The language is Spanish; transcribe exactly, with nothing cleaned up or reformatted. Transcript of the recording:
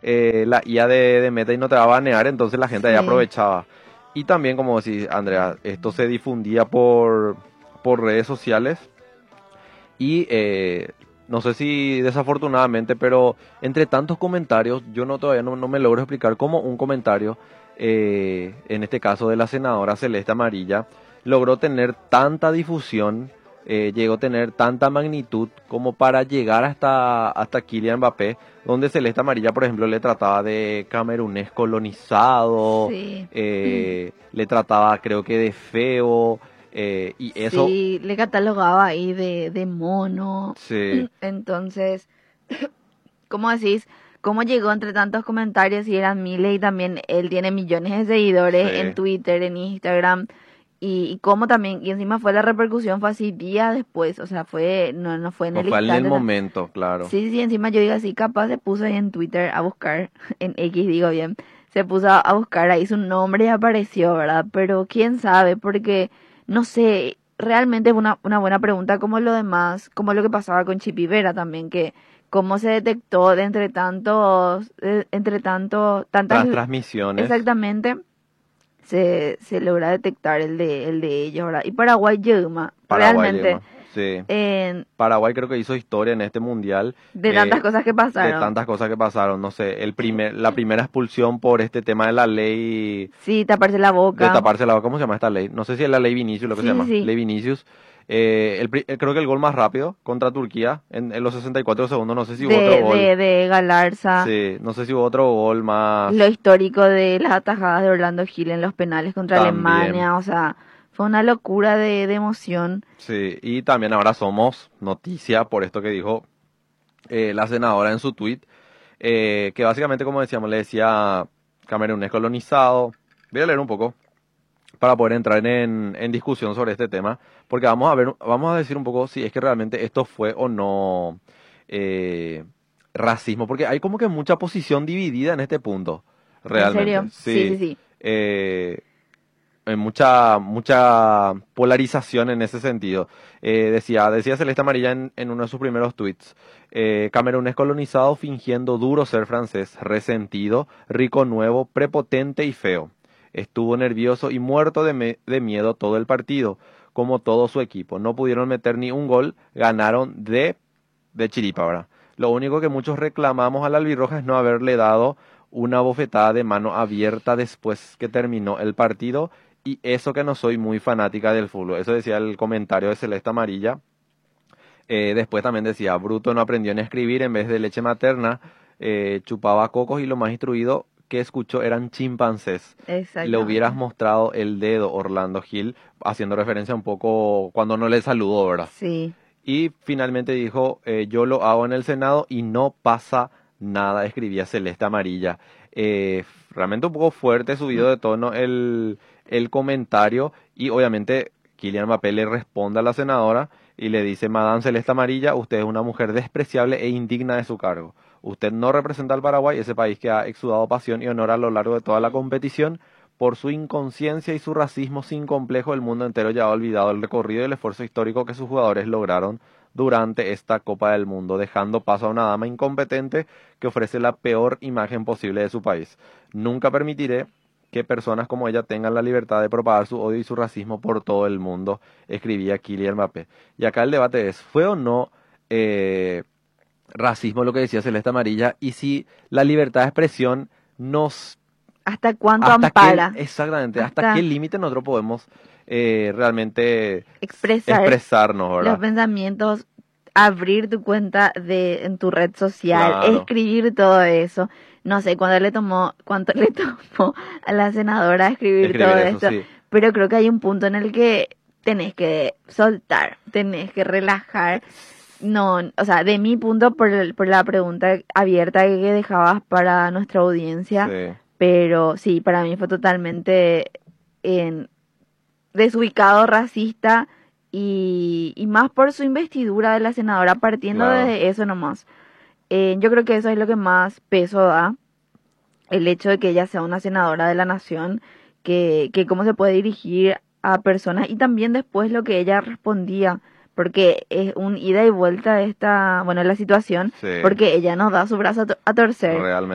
eh, la I A de, de Meta y no te va a banear, entonces la gente ahí Sí. aprovechaba. Y también, como decís, Andrea, esto se difundía por, por redes sociales y eh, no sé si desafortunadamente, pero entre tantos comentarios, yo no todavía no, no me logro explicar cómo un comentario, eh, en este caso de la senadora Celeste Amarilla, logró tener tanta difusión, eh, llegó a tener tanta magnitud como para llegar hasta, hasta Kylian Mbappé, donde Celeste Amarilla, por ejemplo, le trataba de camerunés colonizado, Sí. eh, le trataba creo que de feo, eh, y eso, Sí, le catalogaba ahí de, de mono. sí, Entonces, ¿cómo decís? ¿Cómo llegó entre tantos comentarios y eran miles y también él tiene millones de seguidores en sí. Twitter, en Instagram y, y cómo también, y encima fue la repercusión fue así días después, o sea, fue, no, no fue en No el fue en el instante. No. momento, claro. Sí, sí, encima yo digo así, capaz se puso ahí en Twitter a buscar, en X digo bien, se puso a, a buscar ahí su nombre y apareció, ¿verdad? Pero quién sabe, porque no sé, realmente es una, una buena pregunta como lo demás, como lo que pasaba con Chipi Vera también, que cómo se detectó de entre tantos, eh, entre tanto, tantas, Tras transmisiones, exactamente, se, se logra detectar el de, el de ellos, ¿verdad? Y Paraguay, Yuma, Paraguay realmente, llegó. Sí. en Paraguay creo que hizo historia en este mundial, de tantas eh, cosas que de pasaron. tantas cosas que pasaron. No sé, el primer, la primera expulsión por este tema de la ley Sí, taparse la de boca. taparse la boca. ¿Cómo se llama esta ley? No sé si es la ley Vinicius lo que se Sí, sí, llama. sí. Ley Vinicius. Eh, el pri- eh, creo que el gol más rápido contra Turquía en, en los sesenta y cuatro segundos. No sé si hubo otro De, gol. de, de Galarza. Sí, no sé si hubo otro gol Lo más histórico de las atajadas de Orlando Gil en los penales contra también. Alemania. O sea, fue una locura de, de emoción. Sí, y también ahora somos noticia por esto que dijo eh, la senadora en su tweet, eh, que básicamente, como decíamos, le decía Camerún es colonizado. Voy a leer un poco para poder entrar en, en discusión sobre este tema, porque vamos a ver, vamos a decir un poco si es que realmente esto fue o no eh, racismo, porque hay como que mucha posición dividida en este punto, ¿En realmente, serio? Sí, sí, sí. sí. Eh, hay mucha, mucha polarización en ese sentido. Eh, decía, decía Celeste Amarilla en, en uno de sus primeros tweets, eh, Camerún es colonizado fingiendo duro ser francés, resentido, rico nuevo, prepotente y feo. Estuvo nervioso y muerto de, me- de miedo todo el partido, como todo su equipo. No pudieron meter ni un gol, ganaron de, de chiripa, ¿verdad? Lo único que muchos reclamamos al albirroja es no haberle dado una bofetada de mano abierta después que terminó el partido y eso que no soy muy fanática del fútbol. Eso decía el comentario de Celeste Amarilla. Eh, después también decía, Bruto no aprendió ni a escribir, en vez de leche materna, eh, chupaba cocos y lo más instruido que escuchó eran chimpancés. Le hubieras Exactamente. mostrado el dedo, Orlando Gil, haciendo referencia un poco cuando no le saludó, ¿verdad? Sí. Y finalmente dijo, eh, yo lo hago en el Senado y no pasa nada, escribía Celeste Amarilla. Eh, realmente un poco fuerte subido de tono el, el comentario y obviamente Kylian Mbappé le responde a la senadora y le dice, Madame Celeste Amarilla, usted es una mujer despreciable e indigna de su cargo. Usted no representa al Paraguay, ese país que ha exudado pasión y honor a lo largo de toda la competición. Por su inconsciencia y su racismo sin complejo, el mundo entero ya ha olvidado el recorrido y el esfuerzo histórico que sus jugadores lograron durante esta Copa del Mundo, dejando paso a una dama incompetente que ofrece la peor imagen posible de su país. Nunca permitiré que personas como ella tengan la libertad de propagar su odio y su racismo por todo el mundo, escribía Kylian Mbappé. Y acá el debate es, ¿fue o no eh, racismo lo que decía Celeste Amarilla? Y si la libertad de expresión nos ¿Hasta cuánto hasta qué, ampara? exactamente, hasta qué Hasta límite nosotros podemos eh, realmente s- expresar expresarnos, los ¿verdad? pensamientos, abrir tu cuenta de en tu red social, Claro, escribir todo eso. No sé cuánto le tomó, cuánto le tomó a la senadora escribir escribir todo eso, esto, sí. pero creo que hay un punto en el que tenés que soltar, tenés que relajar. No, o sea, de mi punto por, el- por la pregunta abierta que dejabas para nuestra audiencia, Sí, pero sí, para mí fue totalmente en desubicado, racista y, y más por su investidura de la senadora, partiendo claro, de eso nomás. Eh, yo creo que eso es lo que más peso da, el hecho de que ella sea una senadora de la nación, que, que cómo se puede dirigir a personas y también después lo que ella respondía, porque es un ida y vuelta esta, bueno, la situación, sí, porque ella nos da su brazo a, to- a torcer. realmente.